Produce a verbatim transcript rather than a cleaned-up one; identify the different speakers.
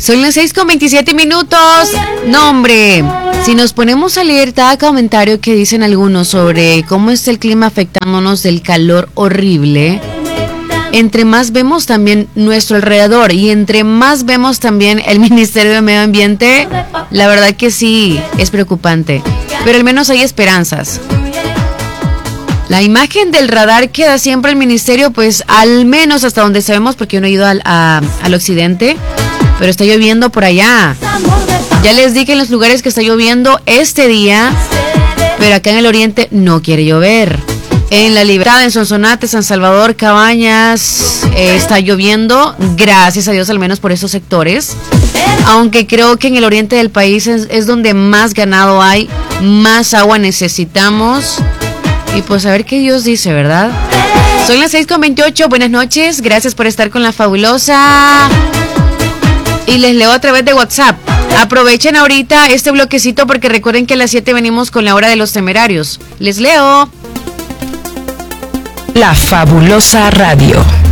Speaker 1: Son las seis con veintisiete minutos. No, hombre, si nos ponemos a leer cada comentario que dicen algunos sobre cómo está el clima afectándonos del calor horrible, entre más vemos también nuestro alrededor y entre más vemos también el Ministerio de Medio Ambiente, la verdad que sí, es preocupante. Pero al menos hay esperanzas. La imagen del radar que da siempre el ministerio, pues al menos hasta donde sabemos, porque yo no he ido al, a, al occidente, pero está lloviendo por allá. Ya les dije en los lugares que está lloviendo este día, pero acá en el oriente no quiere llover. En La Libertad, en Sonsonate, San Salvador, Cabañas, eh, está lloviendo, gracias a Dios al menos por esos sectores. Aunque creo que en el oriente del país es, es donde más ganado hay, más agua necesitamos. Y pues a ver qué Dios dice, ¿verdad? Son las seis con veintiocho, buenas noches, gracias por estar con La Fabulosa. Y les leo a través de WhatsApp. Aprovechen ahorita este bloquecito porque recuerden que a las siete venimos con la hora de los temerarios. Les leo.
Speaker 2: La Fabulosa Radio.